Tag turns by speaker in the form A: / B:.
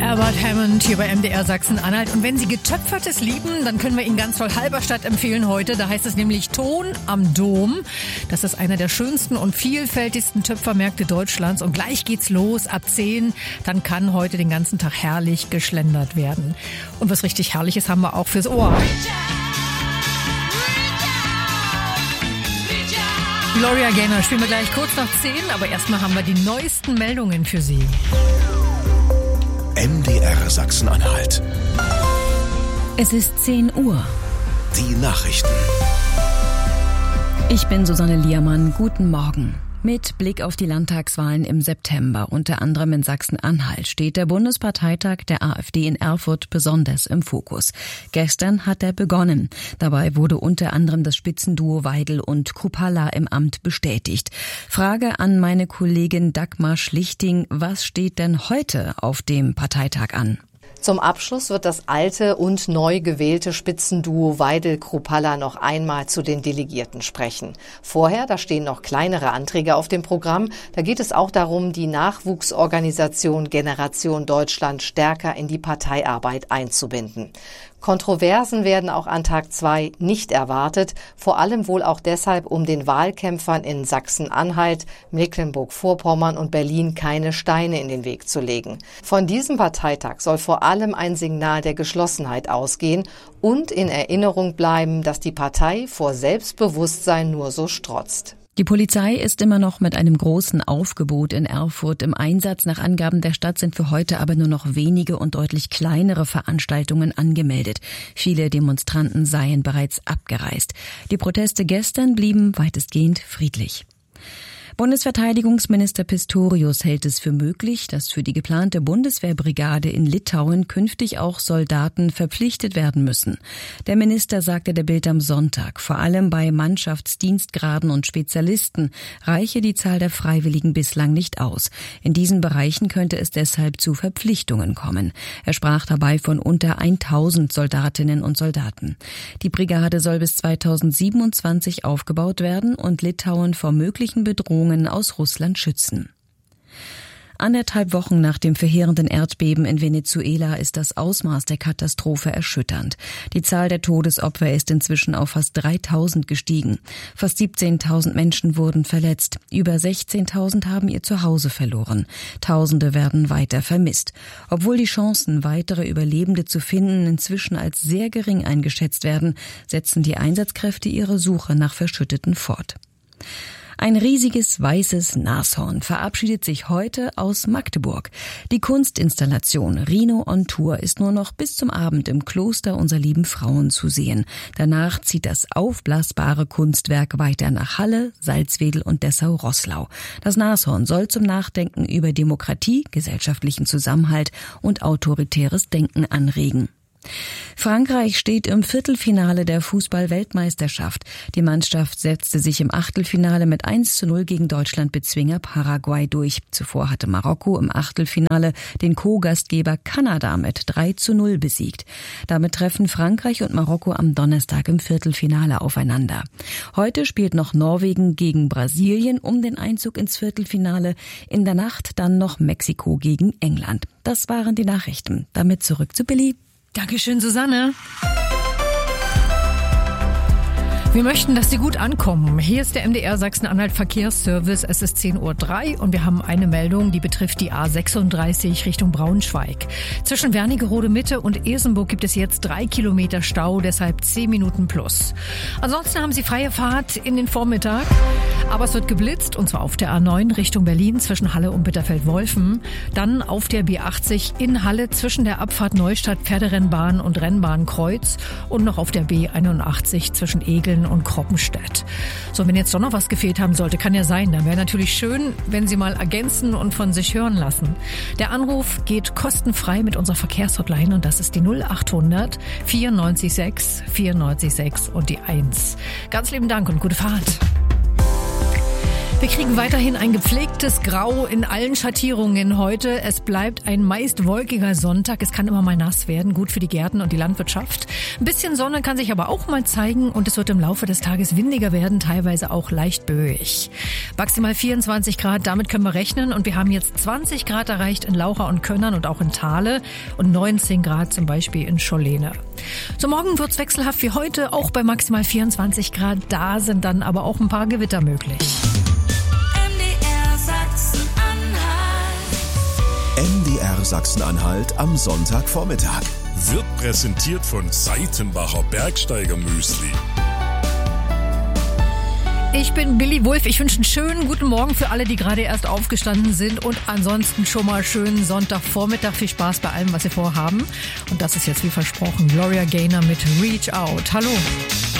A: Albert Hammond hier bei MDR Sachsen-Anhalt. Und wenn Sie Getöpfertes lieben, dann können wir Ihnen ganz toll Halberstadt empfehlen heute. Da heißt es nämlich Ton am Dom. Das ist einer der schönsten und vielfältigsten Töpfermärkte Deutschlands. Und gleich geht's los ab 10. Dann kann heute den ganzen Tag herrlich geschlendert werden. Und was richtig Herrliches haben wir auch fürs Ohr. Gloria Gaynor spielen wir gleich kurz nach 10. Aber erstmal haben wir die neuesten Meldungen für Sie.
B: MDR Sachsen-Anhalt.
C: Es ist 10 Uhr.
B: Die Nachrichten.
C: Ich bin Susanne Liermann. Guten Morgen. Mit Blick auf die Landtagswahlen im September, unter anderem in Sachsen-Anhalt, steht der Bundesparteitag der AfD in Erfurt besonders im Fokus. Gestern hat er begonnen. Dabei wurde unter anderem das Spitzenduo Weidel und Kruppalla im Amt bestätigt. Frage an meine Kollegin Dagmar Schlichting: Was steht denn heute auf dem Parteitag an?
D: Zum Abschluss wird das alte und neu gewählte Spitzenduo Weidel-Kruppalla noch einmal zu den Delegierten sprechen. Vorher, da stehen noch kleinere Anträge auf dem Programm. Da geht es auch darum, die Nachwuchsorganisation Generation Deutschland stärker in die Parteiarbeit einzubinden. Kontroversen werden auch an Tag 2 nicht erwartet, vor allem wohl auch deshalb, um den Wahlkämpfern in Sachsen-Anhalt, Mecklenburg-Vorpommern und Berlin keine Steine in den Weg zu legen. Von diesem Parteitag soll vor allem ein Signal der Geschlossenheit ausgehen und in Erinnerung bleiben, dass die Partei vor Selbstbewusstsein nur so strotzt.
C: Die Polizei ist immer noch mit einem großen Aufgebot in Erfurt im Einsatz. Nach Angaben der Stadt sind für heute aber nur noch wenige und deutlich kleinere Veranstaltungen angemeldet. Viele Demonstranten seien bereits abgereist. Die Proteste gestern blieben weitestgehend friedlich. Bundesverteidigungsminister Pistorius hält es für möglich, dass für die geplante Bundeswehrbrigade in Litauen künftig auch Soldaten verpflichtet werden müssen. Der Minister sagte der Bild am Sonntag, vor allem bei Mannschaftsdienstgraden und Spezialisten reiche die Zahl der Freiwilligen bislang nicht aus. In diesen Bereichen könnte es deshalb zu Verpflichtungen kommen. Er sprach dabei von unter 1000 Soldatinnen und Soldaten. Die Brigade soll bis 2027 aufgebaut werden und Litauen vor möglichen Bedrohungen aus Russland schützen. 1,5 Wochen nach dem verheerenden Erdbeben in Venezuela ist das Ausmaß der Katastrophe erschütternd. Die Zahl der Todesopfer ist inzwischen auf fast 3.000 gestiegen. Fast 17.000 Menschen wurden verletzt. Über 16.000 haben ihr Zuhause verloren. Tausende werden weiter vermisst. Obwohl die Chancen, weitere Überlebende zu finden, inzwischen als sehr gering eingeschätzt werden, setzen die Einsatzkräfte ihre Suche nach Verschütteten fort. Ein riesiges weißes Nashorn verabschiedet sich heute aus Magdeburg. Die Kunstinstallation Rhino on Tour ist nur noch bis zum Abend im Kloster Unser Lieben Frauen zu sehen. Danach zieht das aufblasbare Kunstwerk weiter nach Halle, Salzwedel und Dessau-Roßlau. Das Nashorn soll zum Nachdenken über Demokratie, gesellschaftlichen Zusammenhalt und autoritäres Denken anregen. Frankreich steht im Viertelfinale der Fußball-Weltmeisterschaft. Die Mannschaft setzte sich im Achtelfinale mit 1:0 gegen Deutschland-Bezwinger Paraguay durch. Zuvor hatte Marokko im Achtelfinale den Co-Gastgeber Kanada mit 3:0 besiegt. Damit treffen Frankreich und Marokko am Donnerstag im Viertelfinale aufeinander. Heute spielt noch Norwegen gegen Brasilien um den Einzug ins Viertelfinale. In der Nacht dann noch Mexiko gegen England. Das waren die Nachrichten. Damit zurück zu Billy.
A: Dankeschön, Susanne. Wir möchten, dass Sie gut ankommen. Hier ist der MDR Sachsen-Anhalt Verkehrsservice. Es ist 10:03 Uhr und wir haben eine Meldung, die betrifft die A36 Richtung Braunschweig. Zwischen Wernigerode Mitte und Esenburg gibt es jetzt 3 Kilometer Stau, deshalb 10 Minuten plus. Ansonsten haben Sie freie Fahrt in den Vormittag, aber es wird geblitzt und zwar auf der A9 Richtung Berlin zwischen Halle und Bitterfeld-Wolfen. Dann auf der B80 in Halle zwischen der Abfahrt Neustadt Pferderennbahn und Rennbahnkreuz und noch auf der B81 zwischen Egeln und Kroppenstedt. So, wenn jetzt doch noch was gefehlt haben sollte, kann ja sein, dann wäre natürlich schön, wenn Sie mal ergänzen und von sich hören lassen. Der Anruf geht kostenfrei mit unserer Verkehrshotline und das ist die 0800 94 6 und die 1. Ganz lieben Dank und gute Fahrt. Wir kriegen weiterhin ein gepflegtes Grau in allen Schattierungen heute. Es bleibt ein meist wolkiger Sonntag. Es kann immer mal nass werden, gut für die Gärten und die Landwirtschaft. Ein bisschen Sonne kann sich aber auch mal zeigen und es wird im Laufe des Tages windiger werden, teilweise auch leicht böig. Maximal 24 Grad, damit können wir rechnen und wir haben jetzt 20 Grad erreicht in Laucha und Könnern und auch in Thale und 19 Grad zum Beispiel in Schollene. So, morgen wird's wechselhaft wie heute, auch bei maximal 24 Grad. Da sind dann aber auch ein paar Gewitter möglich.
B: MDR Sachsen-Anhalt am Sonntagvormittag.
E: Wird präsentiert von Seitenbacher Bergsteigermüsli.
A: Ich bin Billy Wulff. Ich wünsche einen schönen guten Morgen für alle, die gerade erst aufgestanden sind und ansonsten schon mal schönen Sonntagvormittag. Viel Spaß bei allem, was Sie vorhaben. Und das ist jetzt wie versprochen Gloria Gaynor mit Reach Out. Hallo.